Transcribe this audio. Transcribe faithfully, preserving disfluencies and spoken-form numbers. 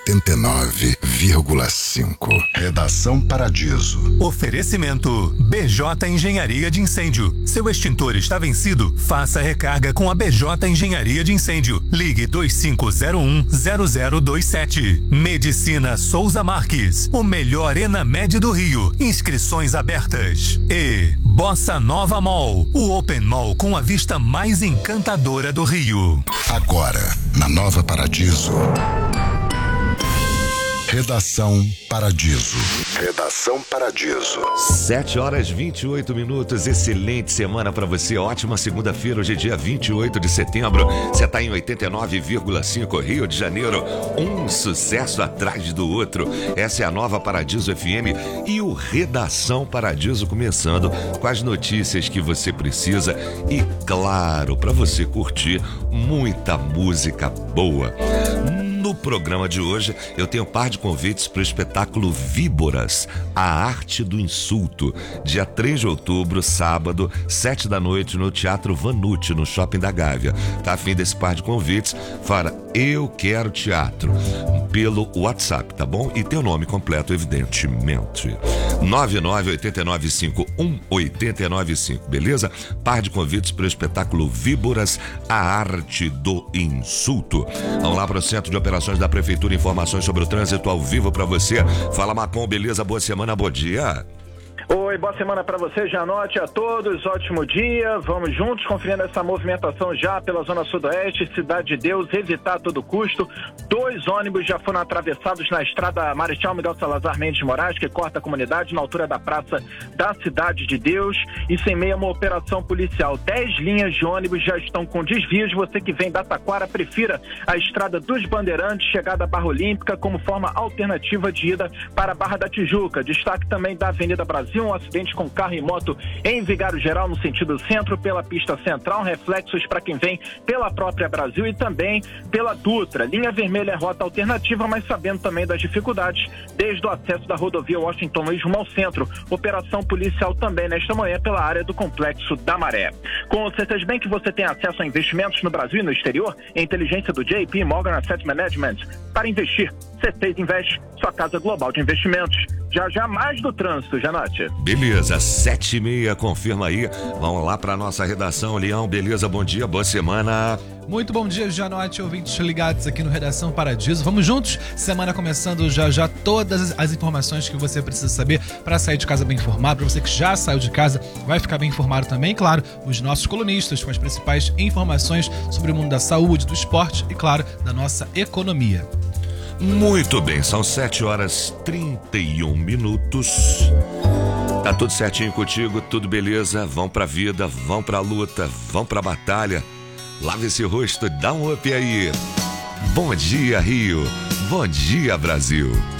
oitenta e nove vírgula cinco. Redação Paradiso. Oferecimento B J Engenharia de Incêndio. Seu extintor está vencido? Faça recarga com a B J Engenharia de Incêndio. Ligue dois cinco zero um zero zero dois sete. Medicina Souza Marques. O melhor Enamed do Rio. Inscrições abertas. E Bossa Nova Mall. O Open Mall com a vista mais encantadora do Rio. Agora, na Nova Paradiso. Redação Paradiso. Redação Paradiso. sete horas e vinte e oito minutos. Excelente semana pra você. Ótima segunda-feira. Hoje é dia vinte e oito de setembro. Você tá em oitenta e nove vírgula cinco, Rio de Janeiro. Um sucesso atrás do outro. Essa é a Nova Paradiso F M e o Redação Paradiso começando com as notícias que você precisa e, claro, pra você curtir muita música boa. No programa de hoje, eu tenho um par de convites para o espetáculo Víboras, a arte do insulto, dia três de outubro, sábado, sete da noite, no Teatro Vanucci, no Shopping da Gávea. Tá afim desse par de convites? Fala, eu quero teatro, pelo WhatsApp, tá bom? E teu nome completo, evidentemente. nove nove oito nove cinco um oito nove cinco, beleza? Par de convites para o espetáculo Víboras, a arte do insulto. Vamos lá para o Centro de Operações da Prefeitura, informações sobre o trânsito ao vivo para você. Fala, Macom, beleza? Boa semana, bom dia. Oi, boa semana para você, Janote, a todos, ótimo dia, vamos juntos conferindo essa movimentação já pela Zona Sudoeste, Cidade de Deus, evitar a todo custo. Dois ônibus já foram atravessados na estrada Marechal Miguel Salazar Mendes de Moraes, que corta a comunidade na altura da Praça da Cidade de Deus, e sem meia uma operação policial. Dez linhas de ônibus já estão com desvios, você que vem da Taquara, prefira a estrada dos Bandeirantes, chegada à Barra Olímpica, como forma alternativa de ida para a Barra da Tijuca. Destaque também da Avenida Brasil, um acidente com carro e moto em Vigário Geral no sentido centro pela pista central, reflexos para quem vem pela própria Brasil e também pela Dutra. Linha vermelha é rota alternativa, mas sabendo também das dificuldades desde o acesso da rodovia Washington Luiz rumo ao centro. Operação policial também nesta manhã pela área do Complexo da Maré. Com o C Bank que você tem acesso a investimentos no Brasil e no exterior, a inteligência do J P Morgan Asset Management para investir. C seis Invest, sua casa global de investimentos. Já já mais do trânsito, Janote. Beleza, sete e meia, confirma aí. Vamos lá para nossa redação, Leão. Beleza, bom dia, boa semana. Muito bom dia, Janote, ouvintes ligados aqui no Redação Paradiso. Vamos juntos, semana começando já já, todas as informações que você precisa saber para sair de casa bem informado. Para você que já saiu de casa, vai ficar bem informado também. Claro, os nossos colunistas com as principais informações sobre o mundo da saúde, do esporte e, claro, da nossa economia. Muito bem, são sete horas e trinta e um minutos. Tá tudo certinho contigo, tudo beleza? Vão pra vida, vão pra luta, vão pra batalha. Lava esse rosto, dá um up aí. Bom dia, Rio. Bom dia, Brasil.